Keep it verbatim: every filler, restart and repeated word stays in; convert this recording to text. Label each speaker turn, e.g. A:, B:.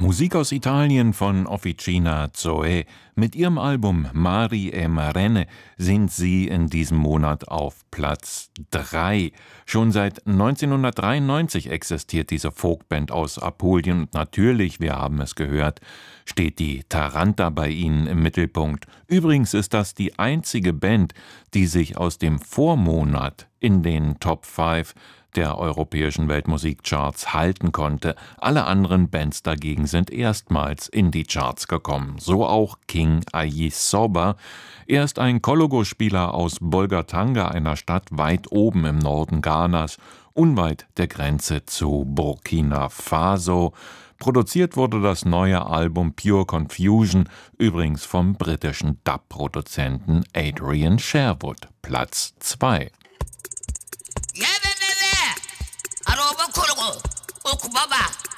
A: Musik aus Italien von Officina Zoe. Mit ihrem Album Mari e Marene sind sie in diesem Monat auf Platz drei. Schon seit neunzehnhundertdreiundneunzig existiert diese Folkband aus Apulien und natürlich, wir haben es gehört, steht die Taranta bei ihnen im Mittelpunkt. Übrigens ist das die einzige Band, die sich aus dem Vormonat in den Top fünf der europäischen Weltmusikcharts halten konnte. Alle anderen Bands dagegen sind erstmals in die Charts gekommen. So auch King Ayisoba. Er ist ein Kologo-Spieler aus Bolgatanga, einer Stadt weit oben im Norden Ghanas, unweit der Grenze zu Burkina Faso. Produziert wurde das neue Album Pure Confusion, übrigens vom britischen Dub-Produzenten Adrian Sherwood. Platz zwei.
B: Aroba Kologo, Okubaba.